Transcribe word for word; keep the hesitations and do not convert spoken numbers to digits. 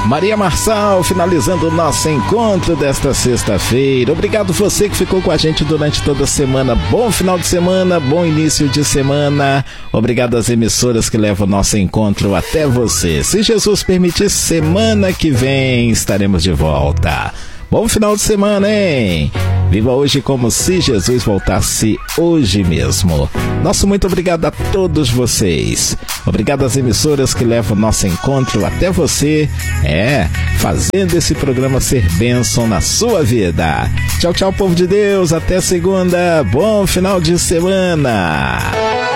Maria Marçal, finalizando o nosso encontro desta sexta-feira. Obrigado você que ficou com a gente durante toda a semana. Bom final de semana, bom início de semana. Obrigado às emissoras que levam o nosso encontro até você. Se Jesus permitir, semana que vem estaremos de volta. Bom final de semana, hein? Viva hoje como se Jesus voltasse hoje mesmo. Nosso muito obrigado a todos vocês. Obrigado às emissoras que levam o nosso encontro até você. É, fazendo esse programa ser bênção na sua vida. Tchau, tchau, povo de Deus. Até segunda. Bom final de semana.